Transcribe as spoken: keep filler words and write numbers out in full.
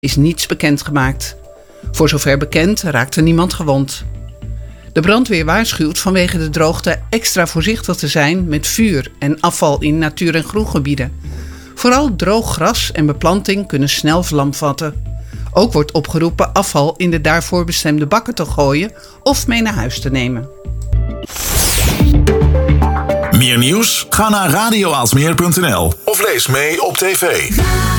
is niets bekendgemaakt. Voor zover bekend raakte niemand gewond. De brandweer waarschuwt vanwege de droogte extra voorzichtig te zijn met vuur en afval in natuur- en groengebieden. Vooral droog gras en beplanting kunnen snel vlam vatten. Ook wordt opgeroepen afval in de daarvoor bestemde bakken te gooien of mee naar huis te nemen. Meer nieuws? Ga naar radio aalsmeer punt n l of lees mee op tv.